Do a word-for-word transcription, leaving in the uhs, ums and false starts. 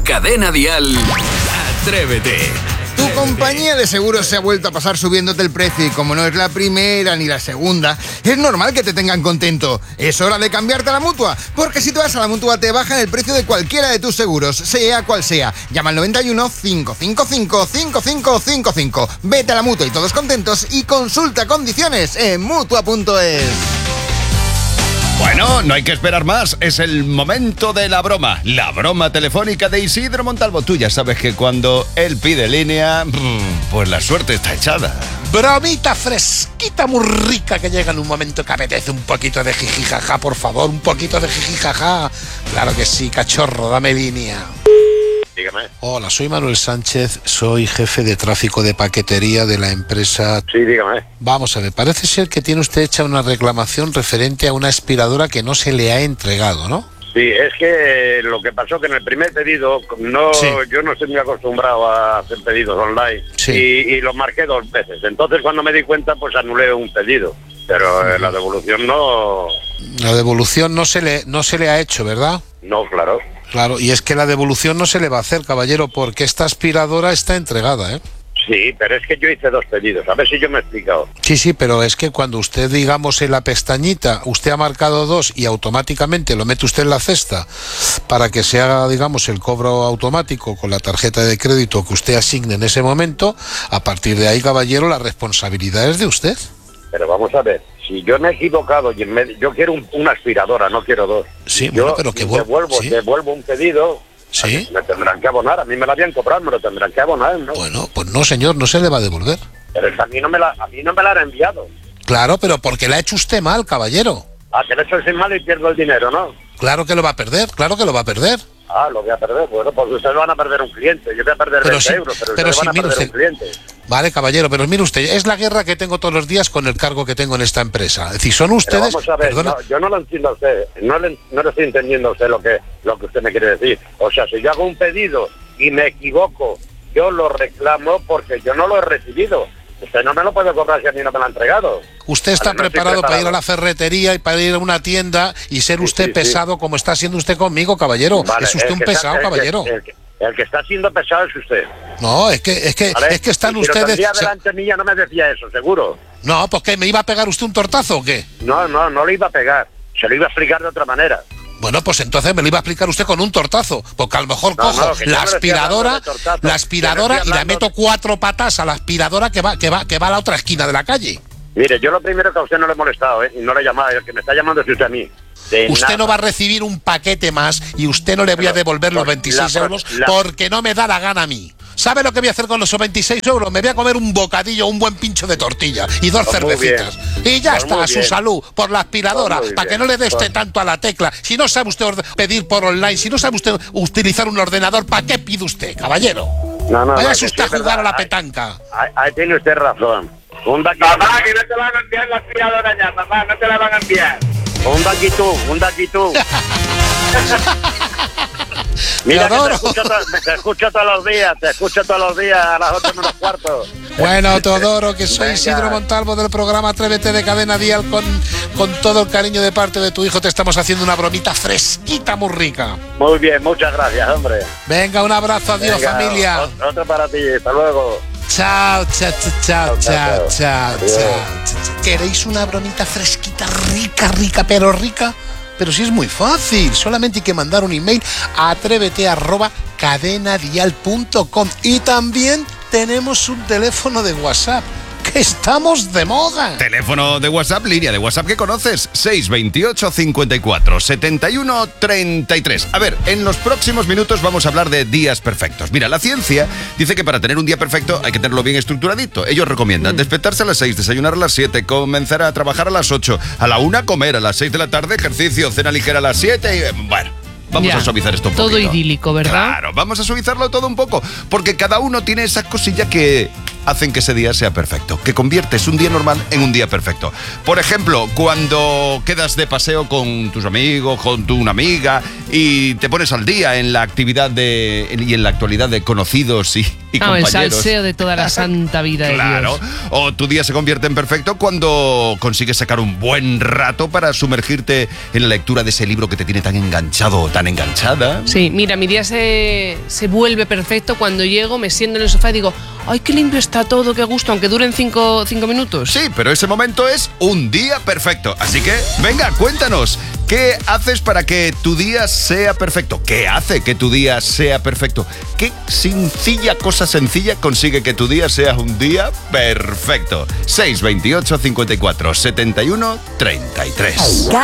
Cadena Dial, Atrévete. Tu compañía de seguros se ha vuelto a pasar subiéndote el precio y como no es la primera ni la segunda, es normal que te tengan contento. Es hora de cambiarte a la Mutua, porque si te vas a la Mutua te bajan el precio de cualquiera de tus seguros, sea cual sea. Llama al noventa y uno, cinco cinco cinco, cinco cinco cinco cinco. Vete a la Mutua y todos contentos y consulta condiciones en Mutua punto es. Bueno, no hay que esperar más, es el momento de la broma, la broma telefónica de Isidro Montalvo. Tú ya sabes que cuando él pide línea, pues la suerte está echada. Bromita fresquita, muy rica, que llega en un momento que apetece un poquito de jijijaja, por favor, un poquito de jijijaja. Claro que sí, cachorro, dame línea. Dígame. Hola, soy Manuel Sánchez, soy jefe de tráfico de paquetería de la empresa... Sí, dígame. Vamos a ver, parece ser que tiene usted hecha una reclamación referente a una aspiradora que no se le ha entregado, ¿no? Sí, es que lo que pasó que en el primer pedido, no, Sí. yo no estoy muy acostumbrado a hacer pedidos online, Sí. y, y lo marqué dos veces. Entonces cuando me di cuenta, pues anulé un pedido, pero eh, la devolución no... La devolución no se le, no se le ha hecho, ¿verdad? No, claro. Claro, y es que la devolución no se le va a hacer, caballero, porque esta aspiradora está entregada, ¿eh? Sí, pero es que yo hice dos pedidos, a ver si yo me he explicado. Sí, sí, pero es que cuando usted, digamos, en la pestañita, usted ha marcado dos y automáticamente lo mete usted en la cesta para que se haga, digamos, el cobro automático con la tarjeta de crédito que usted asigne en ese momento, a partir de ahí, caballero, la responsabilidad es de usted. Pero vamos a ver, si yo me he equivocado y en vez- yo quiero un- una aspiradora, no quiero dos. Sí, yo bueno, pero que vuel- devuelvo, sí. devuelvo un pedido, Sí. me tendrán que abonar. A mí me la habían cobrado, me lo tendrán que abonar, ¿no? Bueno, pues no, señor, no se le va a devolver. Pero es que a mí no me la, a mí no me la han enviado. Claro, pero porque la ha hecho usted mal, caballero. Ah, que le echo sin mal y pierdo el dinero, ¿no? Claro que lo va a perder, claro que lo va a perder. Ah, lo voy a perder. Bueno, pues ustedes van a perder un cliente. Yo voy a perder Pero veinte sí, euros, pero, pero ustedes sí, van a mire perder usted. un cliente. Vale, caballero, pero mire usted, es la guerra que tengo todos los días con el cargo que tengo en esta empresa. Es decir, son Pero ustedes... vamos a ver, perdona, no, yo no lo entiendo a usted. No le, no le estoy entendiendo a usted lo que, lo que usted me quiere decir. O sea, si yo hago un pedido y me equivoco, yo lo reclamo porque yo no lo he recibido. Usted no me lo puede cobrar si a mí no me lo ha entregado. usted está Vale, no estoy preparado para ir a preparado. la ferretería y para ir a una tienda y ser Sí, usted sí, sí. pesado como está siendo usted conmigo, caballero. Vale, es usted el un que pesado, está- el que- caballero. El que, el que está siendo pesado es usted. No, es que, es que, ¿Vale? es que están Y si lo ustedes... tendría se- delante mía no me decía eso, seguro. No, pues ¿qué? ¿Me iba a pegar usted un tortazo o qué? No, no, no le iba a pegar. Se lo iba a explicar de otra manera. Bueno, pues entonces me lo iba a explicar usted con un tortazo, porque a lo mejor No, cojo no, que yo la no le estoy aspiradora, hablando de tortazo. la Yo aspiradora le estoy y le hablando- meto cuatro patas a la aspiradora que va, que va, que va a la otra esquina de la calle. Mire, yo lo primero que a usted no le he molestado, ¿eh? Y no le he llamado. El que me está llamando es usted a mí. De Usted nada. no va a recibir un paquete más y usted no le voy a Pero, devolver los por- veintiséis la- euros la- porque no me da la gana a mí. ¿Sabe lo que voy a hacer con los veintiséis euros? Me voy a comer un bocadillo, un buen pincho de tortilla y dos Pues muy cervecitas. bien. Y ya Pues está, muy a su bien. salud, por la aspiradora, Pues muy para que bien. no le dé usted Pues- tanto a la tecla. Si no sabe usted orde- pedir por online, si no sabe usted utilizar un ordenador, ¿para qué pide usted, caballero? No, no, Váyase no, que usted a sí es jugar a la verdad. petanca. Ahí, ahí tiene usted razón. Un daquitú. Papá, que no te van a enviar la aspiradora ya, papá, no te la van a enviar. Un daquitú, un daquitú. Mira, Te que te adoro. escucho, to- te escucho todos los días, te escucho todos los días a las ocho menos cuarto. Bueno, Teodoro, que soy Venga. Isidro Montalvo del programa Atrévete de Cadena Dial, con, con todo el cariño de parte de tu hijo te estamos haciendo una bromita fresquita, muy rica. Muy bien, muchas gracias, hombre. Venga, un abrazo, adiós, Venga, familia. o- Otro para ti, hasta luego. Chao, chao, chao, chao, chao, Chao, chao, chao. chao, chao. ¿Queréis una bromita fresquita, rica, rica, pero rica? Pero sí es muy fácil, solamente hay que mandar un email a atrévete arroba cadenadial punto com y también tenemos un teléfono de WhatsApp, que estamos de moda. Teléfono de WhatsApp, línea de WhatsApp que conoces, seis veintiocho, cincuenta y cuatro, setenta y uno, treinta y tres. A ver, en los próximos minutos vamos a hablar de días perfectos. Mira, la ciencia dice que para tener un día perfecto hay que tenerlo bien estructuradito. Ellos recomiendan despertarse a las seis, desayunar a las siete, comenzar a trabajar a las ocho, a la una comer, a las seis de la tarde ejercicio, cena ligera a las siete y... eh, bueno... Vamos Ya, a suavizar esto un todo poquito. idílico, ¿verdad? Claro, vamos a suavizarlo todo un poco, porque cada uno tiene esa cosilla que hacen que ese día sea perfecto, que conviertes un día normal en un día perfecto. Por ejemplo, cuando quedas de paseo con tus amigos, con tu una amiga y te pones al día en la actividad de y en la actualidad de conocidos y, y Ah, el compañeros. salseo de toda la santa vida de Claro, Dios. o tu día se convierte en perfecto cuando consigues sacar un buen rato para sumergirte en la lectura de ese libro que te tiene tan enganchado o tan enganchada. Sí, mira, mi día se, se vuelve perfecto cuando llego, me siento en el sofá y digo, ¡ay, qué limpio está todo, qué gusto! Aunque duren cinco, cinco minutos. Sí, pero ese momento es un día perfecto. Así que, venga, cuéntanos, ¿qué haces para que tu día sea perfecto? ¿Qué hace que tu día sea perfecto? ¿Qué sencilla cosa sencilla consigue que tu día sea un día perfecto? seis veintiocho cincuenta y cuatro setenta y uno treinta y tres.